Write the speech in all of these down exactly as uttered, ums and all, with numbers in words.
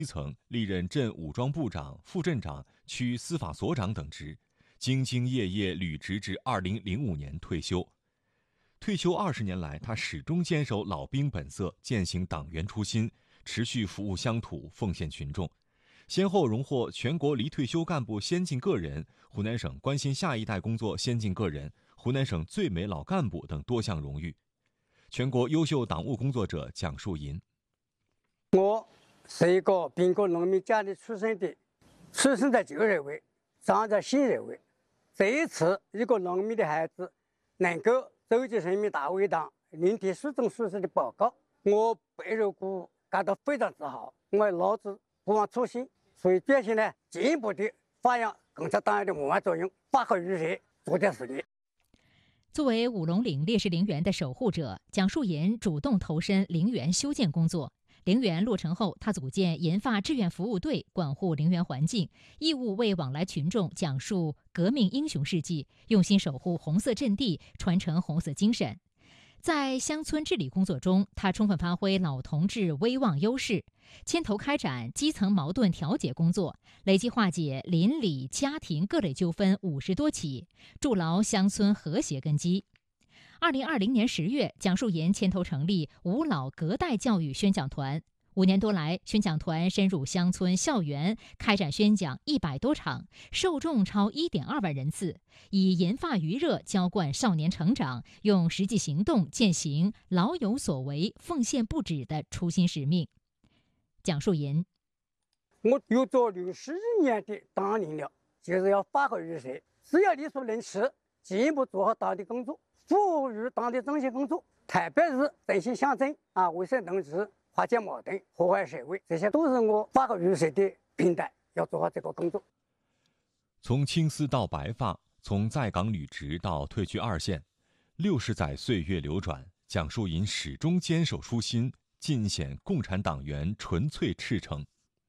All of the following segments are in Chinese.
基层，历任镇武装部长、副镇长、区司法所长等职，兢兢业业履职至二零零五年退休。退休二十年来，他始终坚守老兵本色，践行党员初心，持续服务乡土，奉献群众。先后荣获全国离退休干部先进个人、湖南省关心下一代工作先进个人、湖南省最美老干部等多项荣誉。全国优秀党务工作者蒋树银： 我是一个贫苦农民家里出生的，出生在旧社会，长在新社会。这一次，一个农民的孩子能够走进人民大会堂，聆听书中书记的报告，我背受鼓舞，感到非常自豪。我老子不忘初心，所以决心呢，进一步的发扬共产党员的文化作用，发挥余热，做点事业。 作为五龙岭烈士陵园的守护者，蒋树银主动投身陵园修建工作。陵园落成后，他组建银发志愿服务队，管护陵园环境，义务为往来群众讲述革命英雄事迹，用心守护红色阵地，传承红色精神。在乡村治理工作中，他充分发挥老同志威望优势，牵头开展基层矛盾调解工作，累计化解邻里家庭各类纠纷五十多起，筑牢乡村和谐根基。二零二零年十月，蒋树银牵头成立五老隔代教育宣讲团。五年多来，宣讲团深入乡村校园，开展宣讲一百多场，受众超一点二万人次，以银发余热浇灌少年成长，用实际行动践行老有所为、奉献不止的初心使命。蒋树银： 我有做六十一年的党领了，就是要发挥余热，只要力所能及，进一步做好党的工作，服务于党的政绩工作，特别是振兴乡镇啊，为社同志。化解矛盾，和谐社会，这些都是我发挥余热的平台，要做好这个工作。 从青丝到白发，从在岗履职到退居二线，六十载岁月流转，蒋树银始终坚守初心，尽显共产党员纯粹赤诚。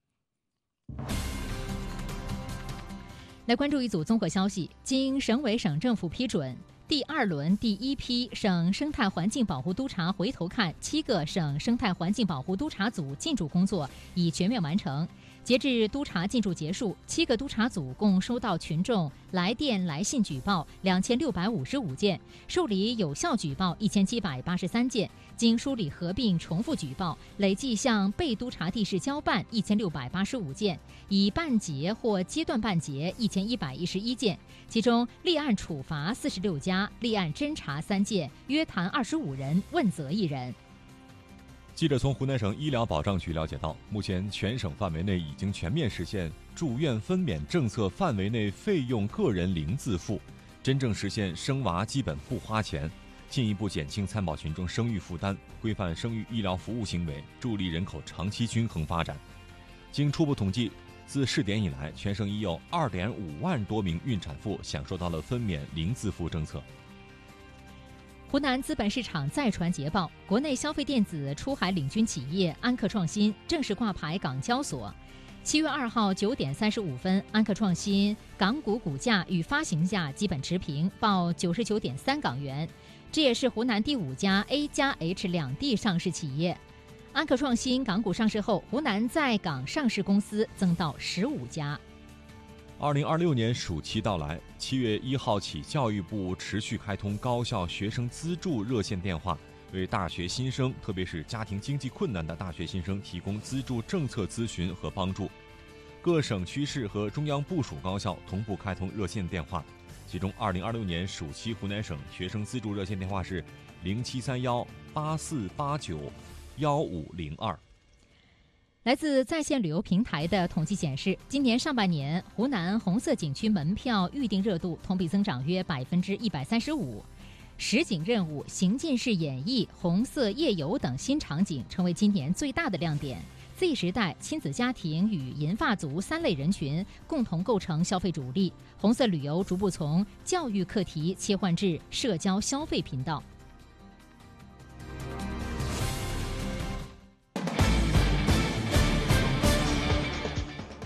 来关注一组综合消息，经省委省政府批准，第二轮第一批省生态环境保护督查回头看七个省生态环境保护督查组进驻工作已全面完成。截至督查进驻结束，七个督查组共收到群众来电来信举报两千六百五十五件，受理有效举报一千七百八十三件，经梳理合并重复举报，累计向被督查地市交办一千六百八十五件，已办结或阶段办结一千一百一十一件，其中立案处罚四十六家，立案侦查三件，约谈二十五人，问责一人。 记者从湖南省医疗保障局了解到，目前全省范围内已经全面实现住院分娩政策范围内费用个人零自付，真正实现生娃基本不花钱，进一步减轻参保群众生育负担，规范生育医疗服务行为，助力人口长期均衡发展。经初步统计，自试点以来，全省已有二点五万多名孕产妇享受到了分娩零自付政策。 湖南资本市场再传捷报，国内消费电子出海领军企业安克创新正式挂牌港交所。七月二号九点三十五分，安克创新港股股价与发行价基本持平，报九十九点三港元。这也是湖南第五家 A 加 H 两地上市企业。安克创新港股上市后，湖南在港上市公司增到十五家。 二零二六年暑期到来，七月一号起，教育部持续开通高校学生资助热线电话，为大学新生，特别是家庭经济困难的大学新生提供资助政策咨询和帮助。各省区市和中央部属高校同步开通热线电话，其中二零二六年暑期湖南省学生资助热线电话是零七三幺八四八九幺五零二。 来自在线旅游平台的统计显示，今年上半年湖南红色景区门票预订热度同比增长约百分之一百三十五。实景任务、行进式演绎、红色夜游等新场景成为今年最大的亮点。Z 时代、亲子家庭与银发族三类人群共同构成消费主力。红色旅游逐步从教育课题切换至社交消费频道。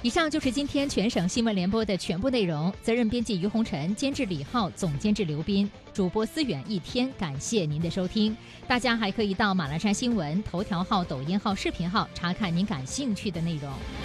以上就是今天全省新闻联播的全部内容。责任编辑于红尘，监制李浩，总监制刘斌，主播思远一天。感谢您的收听。大家还可以到马栏山新闻头条号、抖音号、视频号查看您感兴趣的内容。